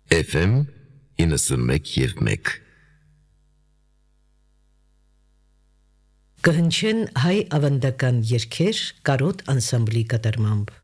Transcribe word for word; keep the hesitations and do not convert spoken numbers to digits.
Էֆ էմ իննսունմեկ և մեկ Կհնչեն հայ ավանդական երգեր կարոտ անսամբլի կատարմամբ։